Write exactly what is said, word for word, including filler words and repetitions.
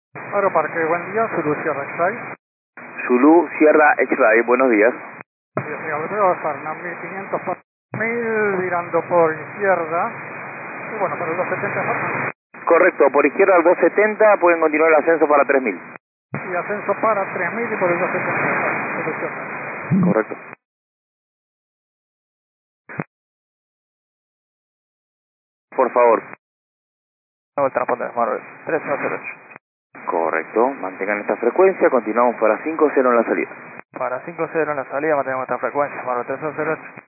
Aeroparque, buen día, Zulu Sierra X-Ray. Zulu Sierra X-Ray, buenos días. Yo soy Alfredo Fernán, mil quinientos por mil, virando por izquierda. Y bueno, para el doscientos setenta. Correcto, por izquierda al doscientos setenta pueden continuar el ascenso para tres mil. Y ascenso para tres mil y por el doscientos setenta. Zulu Sierra. Correcto. Por favor. Nuevo transponder, Marvel, tres uno cero ocho. Correcto, mantengan esta frecuencia, continuamos para cinco cero en la salida. Para cinco cero en la salida mantenemos esta frecuencia, Marvel, tres uno cero ocho.